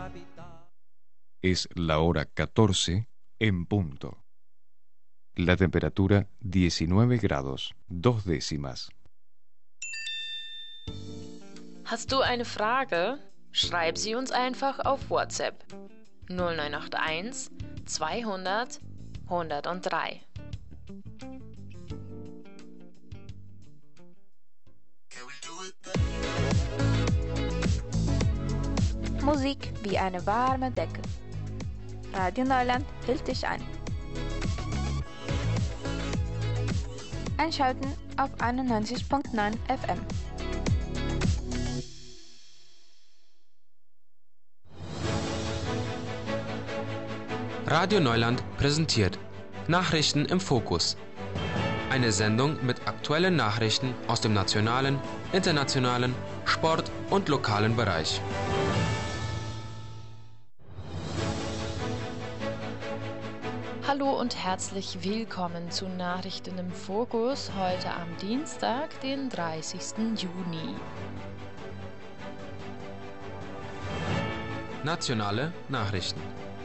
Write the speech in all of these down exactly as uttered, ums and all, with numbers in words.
Es la hora catorce en punto. La temperatura diecinueve grados, dos décimas. Hast du eine Frage? Schreib sie uns einfach auf WhatsApp null neun acht eins zweihundert hundertdrei. Musik wie eine warme Decke. Radio Neuland hält dich ein. Einschalten auf einundneunzig Komma neun F M. Radio Neuland präsentiert Nachrichten im Fokus. Eine Sendung mit aktuellen Nachrichten aus dem nationalen, internationalen, Sport- und lokalen Bereich. Hallo und herzlich willkommen zu Nachrichten im Fokus heute am Dienstag, den dreißigsten Juni. Nationale Nachrichten.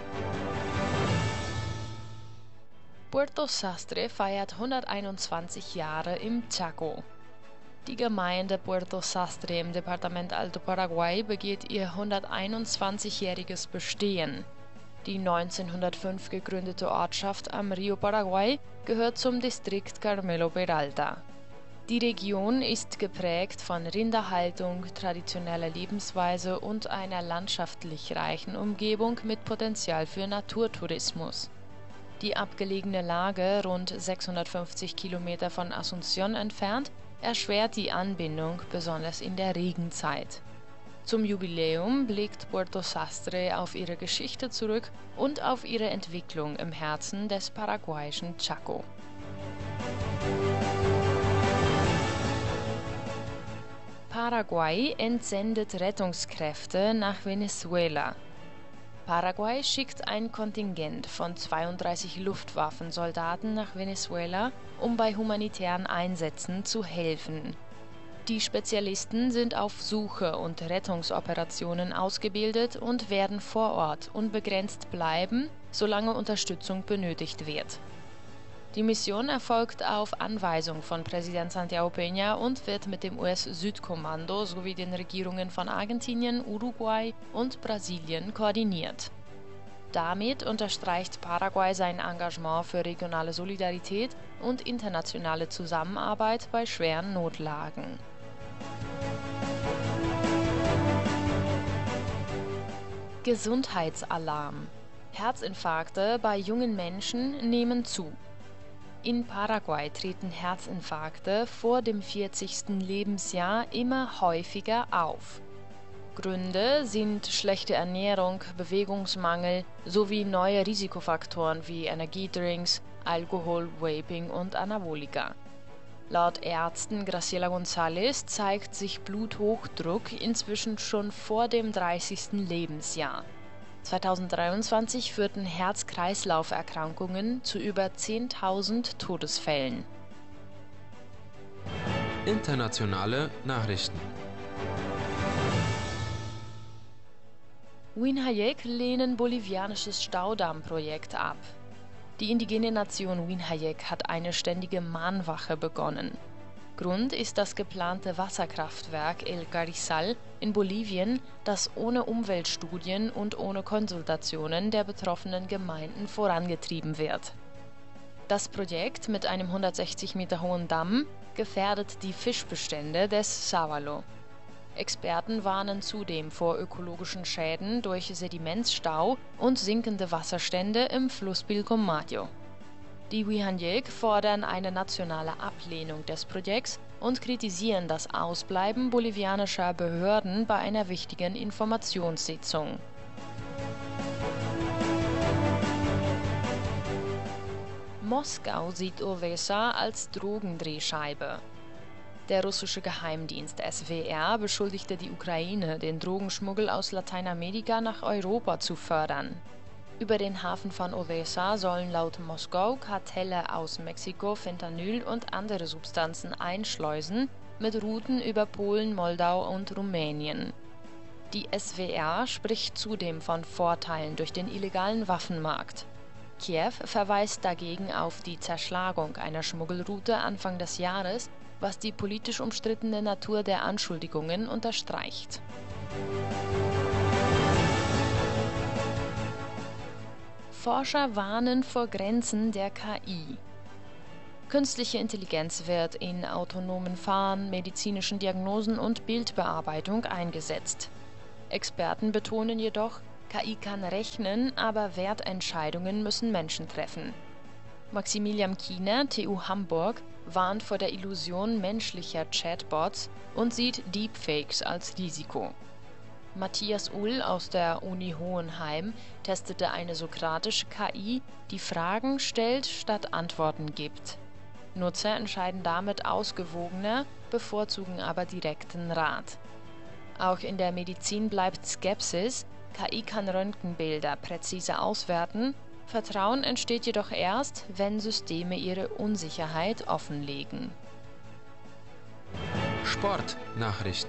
Puerto Sastre feiert hunderteinundzwanzig Jahre im Chaco. Die Gemeinde Puerto Sastre im Departement Alto Paraguay begeht ihr hunderteinundzwanzigjähriges Bestehen. Die neunzehnhundertfünf gegründete Ortschaft am Rio Paraguay gehört zum Distrikt Carmelo Peralta. Die Region ist geprägt von Rinderhaltung, traditioneller Lebensweise und einer landschaftlich reichen Umgebung mit Potenzial für Naturtourismus. Die abgelegene Lage, rund sechshundertfünfzig Kilometer von Asunción entfernt, erschwert die Anbindung, besonders in der Regenzeit. Zum Jubiläum blickt Puerto Sastre auf ihre Geschichte zurück und auf ihre Entwicklung im Herzen des paraguayischen Chaco. Paraguay entsendet Rettungskräfte nach Venezuela. Paraguay schickt ein Kontingent von zweiunddreißig Luftwaffensoldaten nach Venezuela, um bei humanitären Einsätzen zu helfen. Die Spezialisten sind auf Suche- und Rettungsoperationen ausgebildet und werden vor Ort unbegrenzt bleiben, solange Unterstützung benötigt wird. Die Mission erfolgt auf Anweisung von Präsident Santiago Peña und wird mit dem U S-Südkommando sowie den Regierungen von Argentinien, Uruguay und Brasilien koordiniert. Damit unterstreicht Paraguay sein Engagement für regionale Solidarität und internationale Zusammenarbeit bei schweren Notlagen. Gesundheitsalarm. Herzinfarkte bei jungen Menschen nehmen zu. In Paraguay treten Herzinfarkte vor dem vierzigsten Lebensjahr immer häufiger auf. Gründe sind schlechte Ernährung, Bewegungsmangel sowie neue Risikofaktoren wie Energiedrinks, Alkohol, Vaping und Anabolika. Laut Ärzten Graciela González zeigt sich Bluthochdruck inzwischen schon vor dem dreißigsten Lebensjahr. zweitausenddreiundzwanzig führten Herz-Kreislauf-Erkrankungen zu über zehntausend Todesfällen. Internationale Nachrichten. Winhayek lehnen bolivianisches Staudammprojekt ab. Die indigene Nation Winhayek hat eine ständige Mahnwache begonnen. Grund ist das geplante Wasserkraftwerk El Carrizal in Bolivien, das ohne Umweltstudien und ohne Konsultationen der betroffenen Gemeinden vorangetrieben wird. Das Projekt mit einem hundertsechzig Meter hohen Damm gefährdet die Fischbestände des Sábalo. Experten warnen zudem vor ökologischen Schäden durch Sedimentsstau und sinkende Wasserstände im Fluss Pilcomayo. Die Winhayek fordern eine nationale Ablehnung des Projekts und kritisieren das Ausbleiben bolivianischer Behörden bei einer wichtigen Informationssitzung. Moskau sieht Odessa als Drogendrehscheibe. Der russische Geheimdienst S W R beschuldigte die Ukraine, den Drogenschmuggel aus Lateinamerika nach Europa zu fördern. Über den Hafen von Odessa sollen laut Moskau Kartelle aus Mexiko Fentanyl und andere Substanzen einschleusen, mit Routen über Polen, Moldau und Rumänien. Die S W R spricht zudem von Vorteilen durch den illegalen Waffenmarkt. Kiew verweist dagegen auf die Zerschlagung einer Schmuggelroute Anfang des Jahres, was die politisch umstrittene Natur der Anschuldigungen unterstreicht. Forscher warnen vor Grenzen der K I. Künstliche Intelligenz wird in autonomen Fahren, medizinischen Diagnosen und Bildbearbeitung eingesetzt. Experten betonen jedoch, K I kann rechnen, aber Wertentscheidungen müssen Menschen treffen. Maximilian Kiener, T U Hamburg, warnt vor der Illusion menschlicher Chatbots und sieht Deepfakes als Risiko. Matthias Uhl aus der Uni Hohenheim testete eine sokratische K I, die Fragen stellt statt Antworten gibt. Nutzer entscheiden damit ausgewogener, bevorzugen aber direkten Rat. Auch in der Medizin bleibt Skepsis, K I kann Röntgenbilder präzise auswerten, Vertrauen entsteht jedoch erst, wenn Systeme ihre Unsicherheit offenlegen. Sportnachrichten.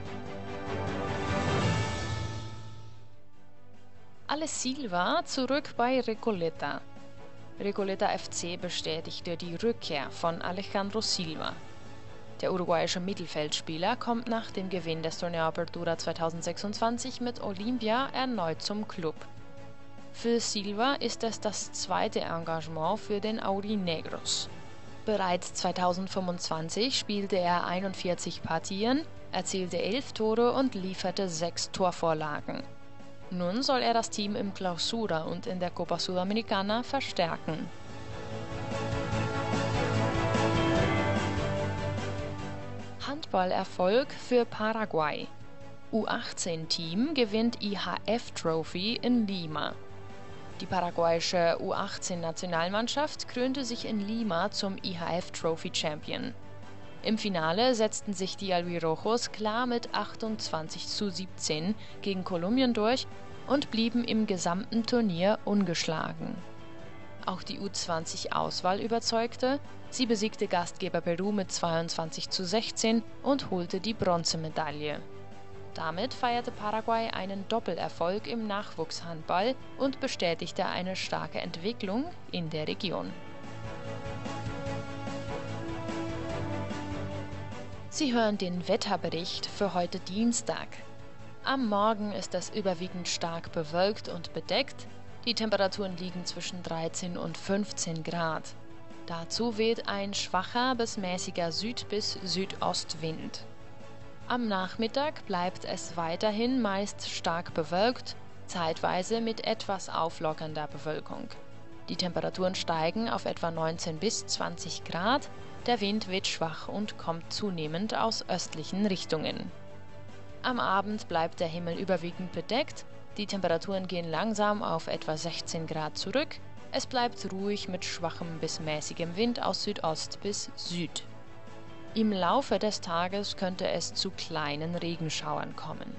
Ale Silva zurück bei Recoleta. Recoleta F C bestätigte die Rückkehr von Alejandro Silva. Der uruguayische Mittelfeldspieler kommt nach dem Gewinn des Torneo Apertura zweitausendsechsundzwanzig mit Olimpia erneut zum Klub. Für Silva ist es das zweite Engagement für den Aurinegros. Bereits zweitausendfünfundzwanzig spielte er einundvierzig Partien, erzielte elf Tore und lieferte sechs Torvorlagen. Nun soll er das Team im Clausura und in der Copa Sudamericana verstärken. Handballerfolg für Paraguay. U achtzehn Team gewinnt I H F-Trophy in Lima. Die paraguayische U achtzehn Nationalmannschaft krönte sich in Lima zum I H F-Trophy Champion. Im Finale setzten sich die Albirrojos klar mit achtundzwanzig zu siebzehn gegen Kolumbien durch und blieben im gesamten Turnier ungeschlagen. Auch die U zwanzig-Auswahl überzeugte, sie besiegte Gastgeber Peru mit zweiundzwanzig zu sechzehn und holte die Bronzemedaille. Damit feierte Paraguay einen Doppelerfolg im Nachwuchshandball und bestätigte eine starke Entwicklung in der Region. Sie hören den Wetterbericht für heute Dienstag. Am Morgen ist es überwiegend stark bewölkt und bedeckt. Die Temperaturen liegen zwischen dreizehn und fünfzehn Grad. Dazu weht ein schwacher bis mäßiger Süd- bis Südostwind. Am Nachmittag bleibt es weiterhin meist stark bewölkt, zeitweise mit etwas auflockernder Bewölkung. Die Temperaturen steigen auf etwa neunzehn bis zwanzig Grad. Der Wind weht schwach und kommt zunehmend aus östlichen Richtungen. Am Abend bleibt der Himmel überwiegend bedeckt, die Temperaturen gehen langsam auf etwa sechzehn Grad zurück, es bleibt ruhig mit schwachem bis mäßigem Wind aus Südost bis Süd. Im Laufe des Tages könnte es zu kleinen Regenschauern kommen.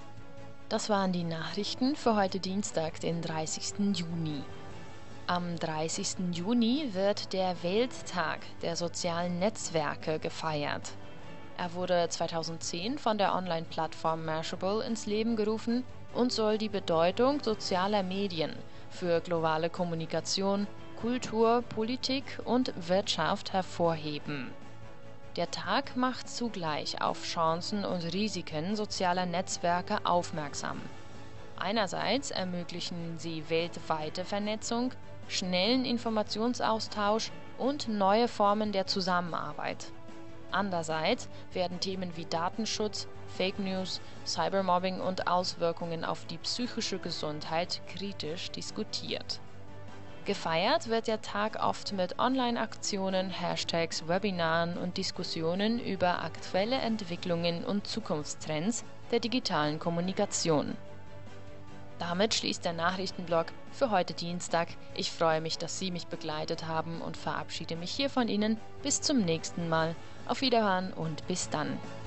Das waren die Nachrichten für heute Dienstag, den dreißigsten Juni. Am dreißigsten Juni wird der Welttag der sozialen Netzwerke gefeiert. Er wurde zweitausendzehn von der Online-Plattform Mashable ins Leben gerufen und soll die Bedeutung sozialer Medien für globale Kommunikation, Kultur, Politik und Wirtschaft hervorheben. Der Tag macht zugleich auf Chancen und Risiken sozialer Netzwerke aufmerksam. Einerseits ermöglichen sie weltweite Vernetzung, schnellen Informationsaustausch und neue Formen der Zusammenarbeit. Andererseits werden Themen wie Datenschutz, Fake News, Cybermobbing und Auswirkungen auf die psychische Gesundheit kritisch diskutiert. Gefeiert wird der Tag oft mit Online-Aktionen, Hashtags, Webinaren und Diskussionen über aktuelle Entwicklungen und Zukunftstrends der digitalen Kommunikation. Damit schließt der Nachrichtenblock für heute Dienstag. Ich freue mich, dass Sie mich begleitet haben und verabschiede mich hier von Ihnen. Bis zum nächsten Mal. Auf Wiederhören und bis dann.